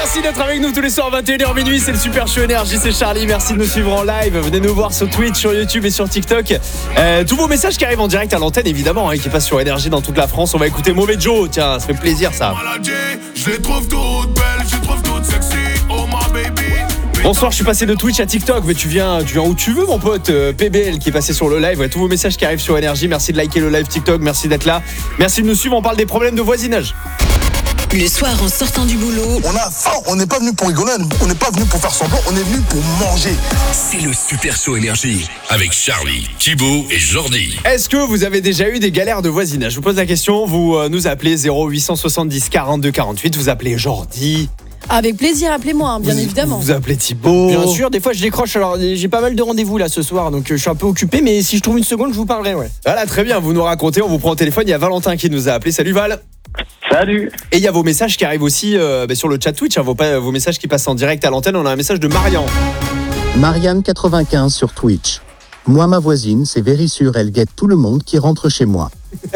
Merci d'être avec nous tous les soirs 21h minuit, c'est le Super Show Énergie, c'est Charlie, merci de nous suivre en live, venez nous voir sur Twitch, sur YouTube et sur TikTok. Tous vos messages qui arrivent en direct à l'antenne évidemment, qui passent sur Énergie dans toute la France. On va écouter Mauvais Joe, tiens, ça fait plaisir ça. Je les trouve toutes belles, je les trouve toutes sexy, oh my baby. Bonsoir, je suis passé de Twitch à TikTok, mais tu viens où tu veux mon pote. PBL qui est passé sur le live, tous vos messages qui arrivent sur Énergie, merci de liker le live TikTok, merci d'être là, merci de nous suivre, on parle des problèmes de voisinage. Le soir en sortant du boulot, on a faim, on n'est pas venu pour rigoler, on n'est pas venu pour faire semblant, on est venu pour manger. C'est le Super Show Énergie avec Charlie, Thibaut et Jordi. Est-ce que vous avez déjà eu des galères de voisinage ? Je vous pose la question, vous nous appelez 0870 42 48, vous appelez Jordi. Avec plaisir, appelez-moi, bien évidemment. Vous appelez Thibaut. Bien sûr, des fois je décroche. Alors j'ai pas mal de rendez-vous là ce soir, donc je suis un peu occupé, mais si je trouve une seconde, je vous parlerai, ouais. Voilà, très bien, vous nous racontez, on vous prend au téléphone, il y a Valentin qui nous a appelé. Salut Val. Salut. Et il y a vos messages qui arrivent aussi sur le chat Twitch, vos messages qui passent en direct à l'antenne. On a un message de Marianne. Marianne95 sur Twitch. Moi, ma voisine, c'est Vérissure, elle guette tout le monde qui rentre chez moi.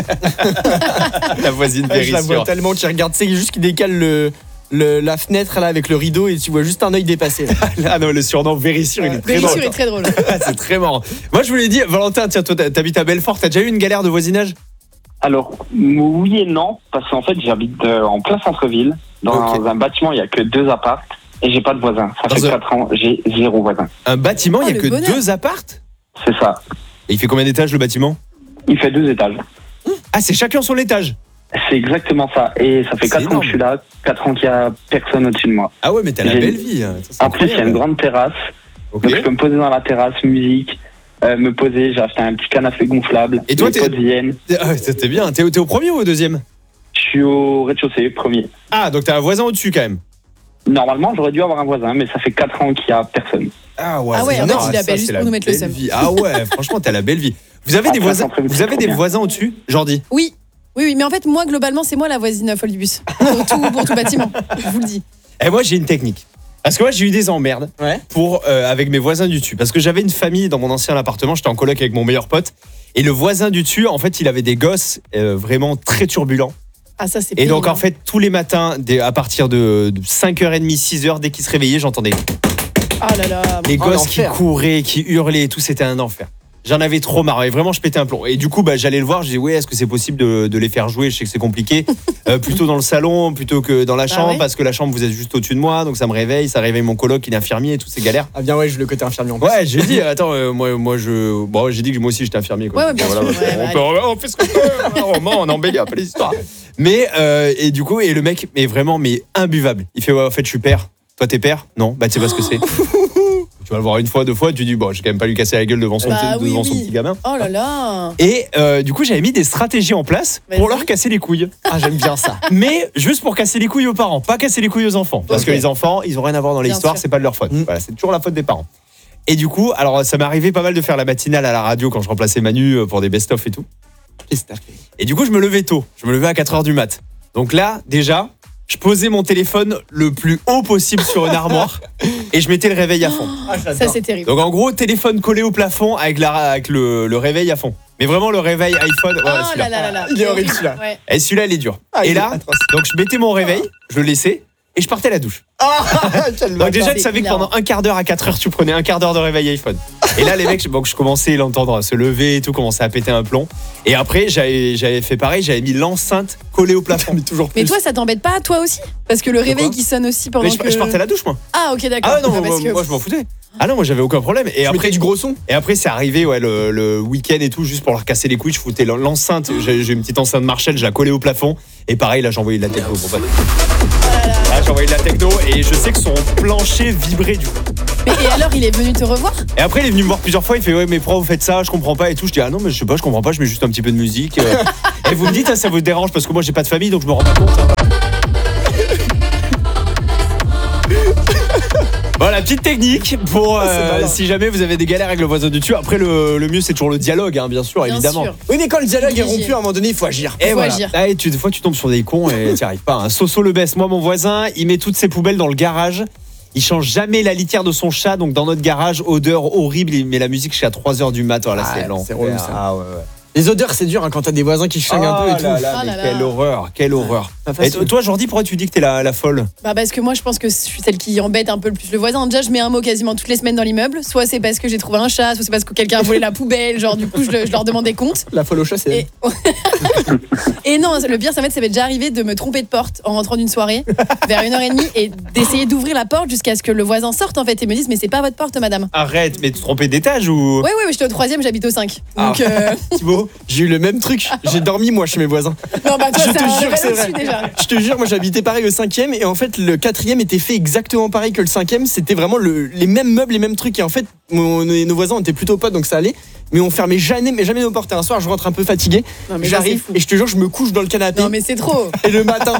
La voisine Je la vois Vérissure. tellement qu'il regarde, c'est juste qu'il décale la fenêtre là avec le rideau et tu vois juste un œil dépasser. Ah non, le surnom Vérissure, il est très drôle. Vérissure est très drôle. C'est très marrant. Moi, je voulais dire, Valentin, tiens, toi, t'habites à Belfort, t'as déjà eu une galère de voisinage ? Alors, oui et non, parce qu'en fait, j'habite en plein centre-ville. Dans un bâtiment, il n'y a que 2 apparts et j'ai pas de voisins. Ça fait 4 ans, j'ai 0 voisin. Un bâtiment, il n'y a que bonheur. 2 apparts ? C'est ça. Et il fait combien d'étages le bâtiment ? Il fait 2 étages. Ah, c'est chacun son étage. C'est exactement ça. Et ça fait 4 ans que je suis là, 4 ans qu'il n'y a personne au-dessus de moi. Ah ouais, mais t'as la belle vie. Ça, c'est En plus, il y a une incroyable. grande terrasse. Ok. Donc, je peux me poser dans la terrasse, musique, me poser. J'ai acheté un petit canapé gonflable. Et toi, les potes viennent. Ah, c'était bien. T'es au premier ou au deuxième ? Je suis au rez-de-chaussée, premier. Ah, donc t'as un voisin au-dessus quand même. Normalement, j'aurais dû avoir un voisin, mais ça fait 4 ans qu'il n'y a personne. Ah ouais. Ah ouais, en fait, il ça, appelle juste c'est pour la nous mettre le belle seum. vie. Ah ouais, franchement, t'as la belle vie. Vous avez des Après, voisins, centre-ville, vous c'est avez trop des bien. voisins au-dessus, Jordi ? Oui, mais en fait, moi, globalement, c'est moi la voisine folle du bus. Pour tout bâtiment, je vous le dis. Et moi, j'ai une technique. Parce que moi, j'ai eu des emmerdes avec mes voisins du dessus. Parce que j'avais une famille dans mon ancien appartement, j'étais en coloc avec mon meilleur pote. Et le voisin du dessus, en fait, il avait des gosses vraiment très turbulents. Ah, ça, c'est Et donc, pénible. en fait, tous les matins, à partir de 5h30, 6h, dès qu'ils se réveillaient, j'entendais Ah là là. les gosses qui l'enfer. couraient, qui hurlaient et tout, c'était un enfer. J'en avais trop marre et vraiment je pétais un plomb. Et du coup j'allais le voir, je disais ouais, est-ce que c'est possible de les faire jouer ? Je sais que c'est compliqué. Plutôt dans le salon plutôt que dans la chambre ouais. parce que la chambre vous êtes juste au-dessus de moi, donc ça me réveille, ça réveille mon coloc, il est infirmier et tout, c'est galère. Ah bien ouais, je le côté infirmier en plus. Ouais, j'ai dit attends j'ai dit que moi aussi j'étais infirmier quoi. Ouais, bien sûr, ouais, On fait ce qu'on peut, on embellit un peu les histoires. Mais et du coup et le mec mais vraiment imbuvable. Il fait ouais, en fait je suis père. Toi t'es père ? Non, bah tu sais pas ce que c'est. Tu vas le voir une fois, 2 fois, tu dis bon, j'ai quand même pas lui casser la gueule devant son petit gamin. Oh là là. Et du coup, j'avais mis des stratégies en place pour leur casser les couilles. Ah j'aime bien ça. Mais juste pour casser les couilles aux parents, pas casser les couilles aux enfants. Parce que les enfants, ils ont rien à voir dans Bien l'histoire, sûr. c'est pas de leur faute. Voilà, c'est toujours la faute des parents. Et du coup, alors ça m'est arrivé pas mal de faire la matinale à la radio quand je remplaçais Manu pour des best-of et tout. Et du coup, je me levais tôt. Je me levais à 4h du mat. Donc là, déjà, je posais mon téléphone le plus haut possible sur une armoire et je mettais le réveil à fond. Ça, c'est terrible. Donc en gros, téléphone collé au plafond avec le réveil à fond. Mais vraiment le réveil iPhone. Voilà, Oh celui-là. là là là. Il est horrible, celui-là. Ouais. Et celui-là, il est dur. Ah, et il là, est atroce. donc je mettais mon réveil, je le laissais et je partais à la douche. Donc déjà, tu c'est savais que hilarant. pendant un quart d'heure à 4 heures, tu prenais un quart d'heure de réveil iPhone. Et là, les mecs, je commençais à l'entendre se lever et tout, commençait à péter un plomb. Et après, j'avais fait pareil, j'avais mis l'enceinte collée au plafond. Mais toujours plus. Mais toi, ça t'embête pas, toi aussi ? Parce que le réveil qui sonne aussi pendant Mais que... je partais à la douche, moi. Ah, ok, d'accord. Ah ouais, non, parce que- moi je m'en foutais. Ah non, moi j'avais aucun problème. Et Tu après mettais du gros son. Et après, c'est arrivé le week-end et tout, juste pour leur casser les couilles. Je foutais l'enceinte. J'ai une petite enceinte Marshall, je la collais au plafond. Et pareil, là, j'envoyais de la techno. Bon, bah. Là, j'envoyais de la techno et je sais que son plancher vibrait du coup. Mais et alors, il est venu te revoir ? Et après, il est venu me voir plusieurs fois. Il fait ouais, mais pourquoi vous faites ça ? Je comprends pas et tout. Je dis ah non, mais je sais pas, je comprends pas. Je mets juste un petit peu de musique. Et vous me dites, ah, ça vous dérange parce que moi, j'ai pas de famille, donc je me rends pas compte. Voilà, petite technique pour si jamais vous avez des galères avec le voisin du dessus. Après, le mieux, c'est toujours le dialogue, hein, bien sûr, Bien évidemment. sûr. Oui mais quand le dialogue est Obligé. rompu à un moment donné, il faut agir. Et Faut voilà. agir. Ah, et des fois, tu tombes sur des cons et t'y arrives pas. Hein. Soso le best. Moi, mon voisin, il met toutes ses poubelles dans le garage. Il change jamais la litière de son chat. Donc, dans notre garage, odeur horrible. Il met la musique jusqu'à 3h du mat. Voilà, Ah, c'est lent. c'est relou, ça. Ah, ouais. Les odeurs, c'est dur quand t'as des voisins qui chinguent un peu et tout. Quelle horreur, quelle horreur. Et facile. toi, Jordi, pourquoi tu dis que t'es la folle? Parce que moi je pense que je suis celle qui embête un peu le plus le voisin. Déjà je mets un mot quasiment toutes les semaines dans l'immeuble. Soit c'est parce que j'ai trouvé un chat, soit c'est parce que quelqu'un a volé la poubelle. Genre du coup je leur demande des comptes. La folle au chat, c'est. Et non, le pire ça m'est déjà arrivé de me tromper de porte en rentrant d'une soirée vers 1h30 et d'essayer d'ouvrir la porte jusqu'à ce que le voisin sorte en fait et me dise mais c'est pas votre porte madame. Arrête, mais tu te trompais d'étage ou? Ouais, j'étais au 3e, j'habite au 5. Donc Thibaut, j'ai eu le même truc. J'ai dormi moi chez mes voisins. non toi Je te jure que c'est vrai. vrai. Déjà. Je te jure, moi j'habitais pareil au 5e et en fait le 4e était fait exactement pareil que le 5e. C'était vraiment les mêmes meubles, les mêmes trucs et en fait nos voisins étaient plutôt potes donc ça allait. Mais on fermait jamais nos portes. Et un soir, je rentre un peu fatigué. J'arrive et je te jure, je me couche dans le canapé. Non mais c'est trop. Et le matin,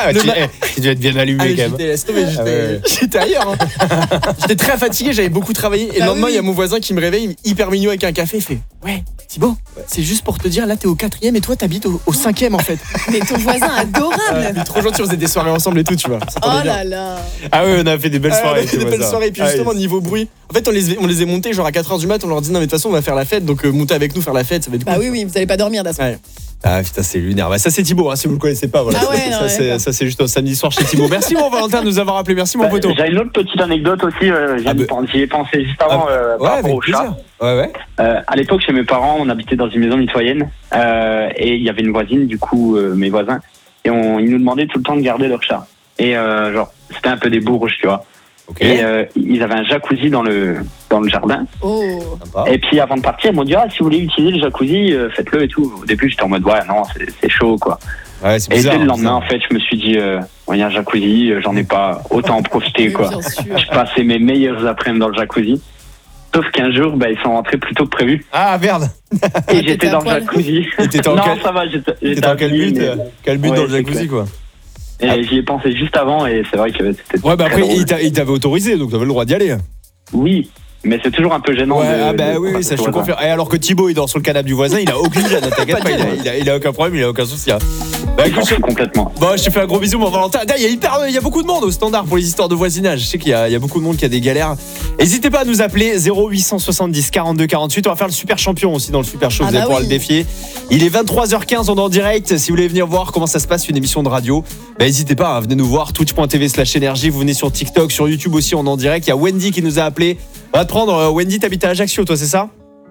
tu dois être bien allumé quand même. J'étais ailleurs. Hein. J'étais très fatigué, j'avais beaucoup travaillé. Et le lendemain, il y a mon voisin qui me réveille, hyper mignon avec un café. Il fait ouais, Thibaut, c'est juste pour te dire, là t'es au 4e et toi t'habites au 5e en fait. Mais ton voisin adorable. Il est trop gentil, on faisait des soirées ensemble et tout, tu vois. Oh là là. Ah ouais, on a fait des belles soirées. On a fait des belles soirées. Et puis justement, niveau bruit, en fait, on les a montés genre à 4h du mat. On leur dit non, mais de toute façon, on va faire la fête. Donc montez avec nous faire la fête, ça va être cool. Oui, vous allez pas dormir d'assaut. Ouais. Ah putain, c'est lunaire. Ça c'est Thibaut, hein, si vous le connaissez pas. Voilà. Ah ouais, ça c'est juste un samedi soir chez Thibaut. Merci mon Valentin de nous avoir appelé. Merci mon poteau. J'ai une autre petite anecdote aussi. J'y ai pensé juste avant par rapport au chat. Ouais. À l'époque, chez mes parents, on habitait dans une maison mitoyenne et il y avait une voisine, du coup, mes voisins, et ils nous demandaient tout le temps de garder leur chat. Et c'était un peu des bourges, tu vois. Okay. Et ils avaient un jacuzzi dans le jardin. Oh. Sympa. Et puis avant de partir, ils m'ont dit si vous voulez utiliser le jacuzzi, faites-le et tout. Au début, j'étais en mode non, c'est chaud quoi. Ouais, c'est et bizarre, dès le lendemain, en fait, je me suis dit il y a un jacuzzi, j'en ai pas, autant en profiter quoi. Je passais mes meilleurs après-midi dans le jacuzzi. Sauf qu'un jour, ils sont rentrés plus tôt que prévu. Ah merde. Et j'étais dans le jacuzzi. Non, ça va, j'étais en quel but dans le jacuzzi quoi? Et j'y ai pensé juste avant et c'est vrai que c'était. Ouais, après, il t'avait autorisé, donc t'avais le droit d'y aller. Oui, mais c'est toujours un peu gênant. Oui, ça je te confirme. Et alors que Thibaut il dort sur le canapé du voisin, il a aucune gêne, t'inquiète pas, il a aucun problème, il a aucun souci. Écoute, complètement. Bon, je te fais un gros bisou, mon Valentin. Il y a beaucoup de monde au standard pour les histoires de voisinage. Je sais qu'il y a beaucoup de monde qui a des galères. N'hésitez pas à nous appeler 0870 42 48. On va faire le super champion aussi dans le super show. Vous allez pouvoir le défier. Il est 23h15, on est en direct. Si vous voulez venir voir comment ça se passe une émission de radio, n'hésitez pas, venez nous voir. Twitch.tv/énergie. Vous venez sur TikTok, sur YouTube aussi, on est en direct. Il y a Wendy qui nous a appelé. On va te prendre. Wendy, t'habites à Ajaccio, toi, c'est ça?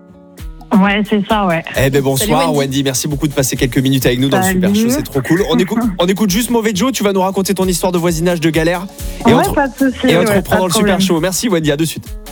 Ouais, c'est ça, ouais. Bonsoir Wendy, merci beaucoup de passer quelques minutes avec nous dans le Super Show, c'est trop cool. On écoute juste Mauvais Joe, tu vas nous raconter ton histoire de voisinage, de galère. Et pas de soucis. Et on te reprend dans le Super Show. Merci Wendy, à de suite.